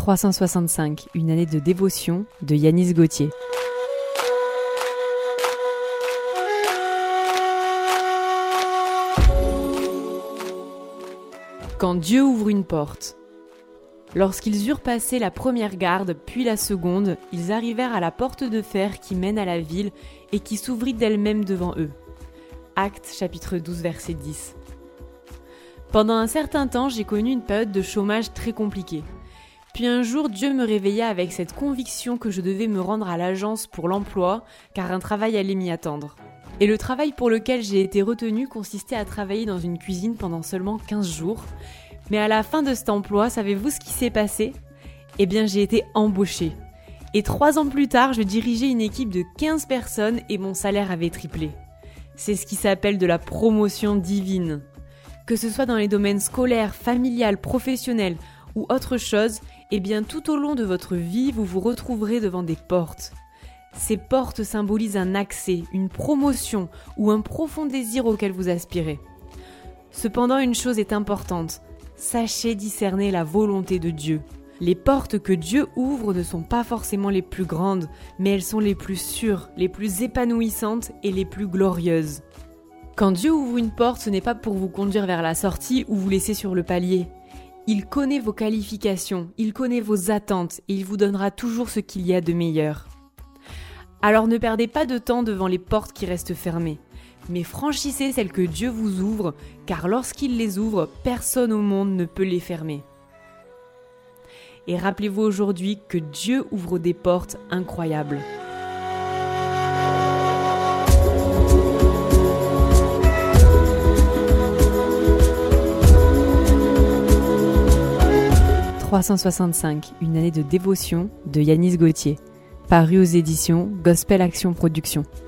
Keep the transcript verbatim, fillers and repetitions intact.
trois cent soixante-cinq, une année de dévotion de Yanis Gauthier. Quand Dieu ouvre une porte. Lorsqu'ils eurent passé la première garde, puis la seconde, ils arrivèrent à la porte de fer qui mène à la ville et qui s'ouvrit d'elle-même devant eux. Actes chapitre douze verset dix. Pendant un certain temps, j'ai connu une période de chômage très compliquée. Puis un jour, Dieu me réveilla avec cette conviction que je devais me rendre à l'agence pour l'emploi, car un travail allait m'y attendre. Et le travail pour lequel j'ai été retenue consistait à travailler dans une cuisine pendant seulement quinze jours. Mais à la fin de cet emploi, savez-vous ce qui s'est passé ? Eh bien, j'ai été embauchée. Et trois ans plus tard, je dirigeais une équipe de quinze personnes et mon salaire avait triplé. C'est ce qui s'appelle de la promotion divine. Que ce soit dans les domaines scolaires, familial, professionnels ou autre chose, eh bien tout au long de votre vie, vous vous retrouverez devant des portes. Ces portes symbolisent un accès, une promotion ou un profond désir auquel vous aspirez. Cependant, une chose est importante, sachez discerner la volonté de Dieu. Les portes que Dieu ouvre ne sont pas forcément les plus grandes, mais elles sont les plus sûres, les plus épanouissantes et les plus glorieuses. Quand Dieu ouvre une porte, ce n'est pas pour vous conduire vers la sortie ou vous laisser sur le palier. Il connaît vos qualifications, il connaît vos attentes et il vous donnera toujours ce qu'il y a de meilleur. Alors ne perdez pas de temps devant les portes qui restent fermées, mais franchissez celles que Dieu vous ouvre, car lorsqu'il les ouvre, personne au monde ne peut les fermer. Et rappelez-vous aujourd'hui que Dieu ouvre des portes incroyables. trois cent soixante-cinq, une année de dévotion de Yanis Gauthier, paru aux éditions Gospel Action Production.